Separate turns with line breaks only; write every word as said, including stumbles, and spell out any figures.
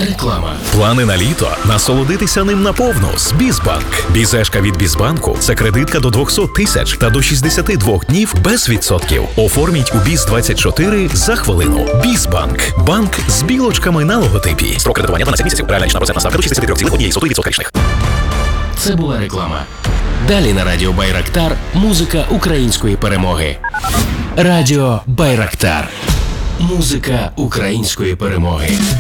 Реклама.
Плани на літо? Насолодитися ним наповну з Бізбанк. Бізешка від Бізбанку – це кредитка до двісті тисяч та до шістдесят два днів без відсотків. Оформіть у Біз двадцять чотири за хвилину. Бізбанк. Банк з білочками на логотипі. Строк кредитування дванадцять місяців. Реальна річна процентна ставка до шістдесят три цілих одна сотих відсотка річних.
Це була реклама. Далі на радіо Байрактар музика української перемоги. Радіо Байрактар. Музика української перемоги.